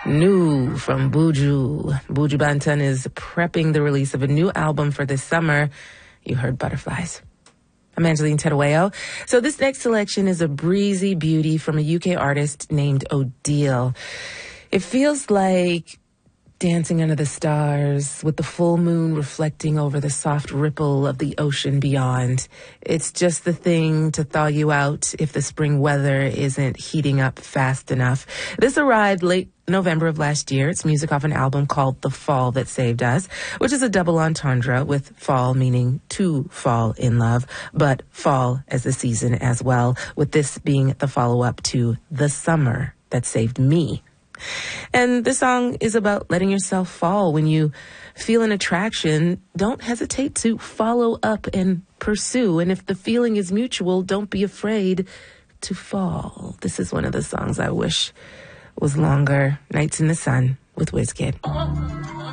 New from Buju. Buju Banton is prepping the release of a new album for this summer. You heard Butterflies. I'm Angeline Terueo. So this next selection is a breezy beauty from a UK artist named Odile. It feels like dancing under the stars with the full moon reflecting over the soft ripple of the ocean beyond. It's just the thing to thaw you out if the spring weather isn't heating up fast enough. This arrived late November of last year. It's music off an album called The Fall That Saved Us, which is a double entendre, with fall meaning to fall in love, but fall as a season as well, with this being the follow-up to The Summer That Saved Me. And this song is about letting yourself fall. When you feel an attraction, don't hesitate to follow up and pursue. And if the feeling is mutual, don't be afraid to fall. This is one of the songs I wish was longer. Nights in the Sun with Wizkid.